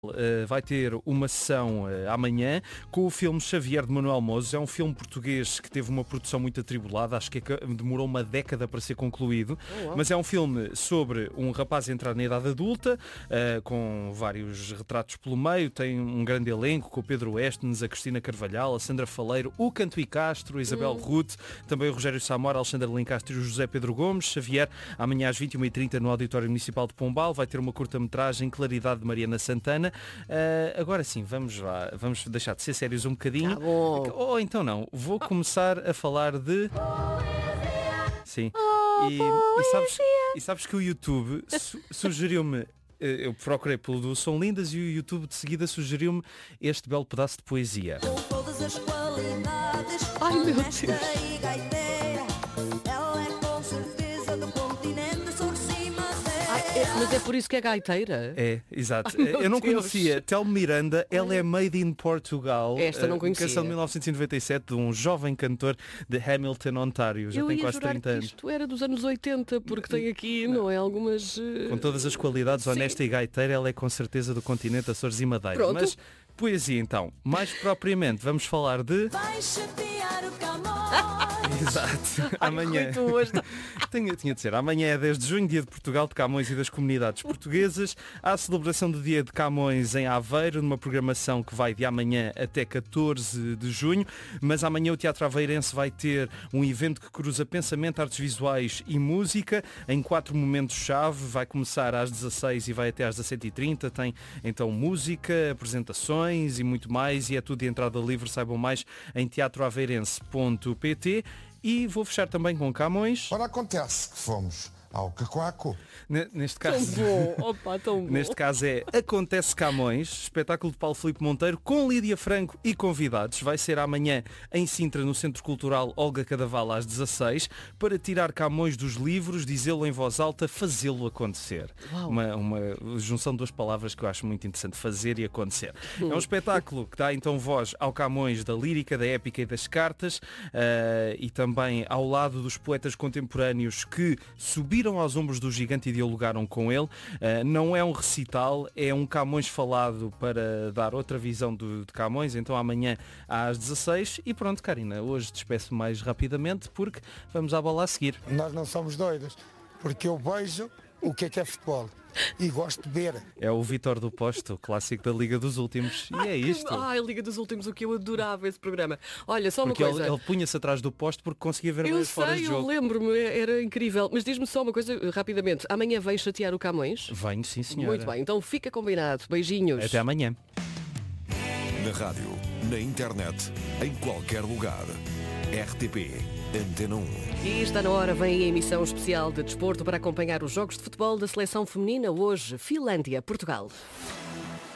Vai ter uma sessão amanhã com o filme Xavier de Manuel Mozes. É um filme português que teve uma produção muito atribulada, acho que demorou uma década para ser concluído, mas é um filme sobre um rapaz a entrar na idade adulta, com vários retratos pelo meio, tem um grande elenco com o Pedro Estens, a Cristina Carvalhal, a Sandra Faleiro, o Cantui Castro, a Isabel Ruth, também o Rogério Samora, Alexandre Lencastre e o José Pedro Gomes. Xavier, amanhã às 21h30 no Auditório Municipal de Pombal, vai ter uma curta-metragem, Claridade de Mariana Santana. Agora sim, vamos lá, vamos deixar de ser sérios um bocadinho. Ou então não, vou começar a falar de... Sim. E sabes que o YouTube sugeriu-me, eu procurei pelo do São Lindas e o YouTube de seguida sugeriu-me este belo pedaço de poesia. Ai meu Deus! Mas é por isso que é gaiteira? É, exato. Ai, eu não Deus. conhecia Tel Miranda, ela é made in Portugal. Esta não conhecia. Canção de 1997 de um jovem cantor de Hamilton, Ontário. Já Eu tem ia quase jurar 30 que anos. isto era dos anos 80, porque tem aqui, não é, algumas... Com todas as qualidades, honesta e gaiteira, ela é com certeza do continente Açores e Madeira. Pronto. Mas poesia então, mais propriamente, vamos falar de... Vai chatear o Camões. Exato. Ai, Amanhã. Rui, tu hoje- Tinha de ser. Amanhã é 10 de junho, dia de Portugal, de Camões e das comunidades portuguesas. Há a celebração do dia de Camões em Aveiro, numa programação que vai de amanhã até 14 de junho. Mas amanhã o Teatro Aveirense vai ter um evento que cruza pensamento, artes visuais e música em 4 momentos-chave. Vai começar às 16 e vai até às 17h30. Tem então música, apresentações e muito mais. E é tudo de entrada livre. Saibam mais em teatroaveirense.pt. E vou fechar também com Camões. Ora, acontece que fomos ao Cacoaco. Neste Tão caso, bom, opa, tão bom. neste caso é Acontece Camões, espetáculo de Paulo Filipe Monteiro com Lídia Franco e convidados. Vai ser amanhã em Sintra, no Centro Cultural Olga Cadaval, às 16, para tirar Camões dos livros, dizê-lo em voz alta, fazê-lo acontecer. Uau. Uma junção de duas palavras que eu acho muito interessante, fazer e acontecer. É um espetáculo que dá então voz ao Camões da lírica, da épica e das cartas, e também ao lado dos poetas contemporâneos que subiram aos ombros do gigante e dialogaram com ele. Não é um recital, é um Camões falado para dar outra visão de Camões. Então amanhã às 16. E pronto, Karina, hoje despeço mais rapidamente porque vamos à bola a seguir. Nós não somos doidos, porque eu vejo o que é futebol e gosto de ver. É o Vítor do Posto, o clássico da Liga dos Últimos. E é isto. Ai, Liga dos Últimos, o que eu adorava esse programa. Olha, só Porque uma coisa. ele punha-se atrás do posto porque conseguia ver Eu mais fora de sei, eu jogo. lembro-me, era incrível. Mas diz-me só uma coisa, rapidamente. Amanhã vais chatear o Camões? Venho, sim senhora. Muito bem, então fica combinado. Beijinhos. Até amanhã. Na rádio, na internet, em qualquer lugar. RTP, Antena 1. E está na hora, vem a emissão especial de desporto para acompanhar os jogos de futebol da seleção feminina hoje, Finlândia, Portugal.